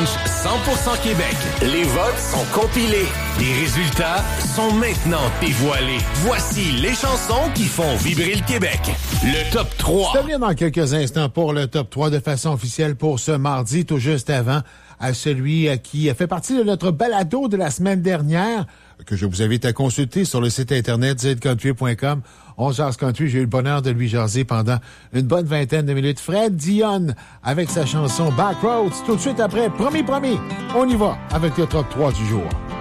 Punch 100% Québec. Les votes sont compilés. Les résultats sont maintenant dévoilés. Voici les chansons qui font vibrer le Québec. Le top 3. Je reviens dans quelques instants pour le top 3 de façon officielle pour ce mardi, tout juste avant à celui qui a fait partie de notre balado de la semaine dernière, que je vous invite à consulter sur le site internet zcountry.com. On jase country. J'ai eu le bonheur de lui jaser pendant une bonne vingtaine de minutes. Fred Dion avec sa chanson Backroads. Tout de suite après, promis, on y va avec le top 3 du jour.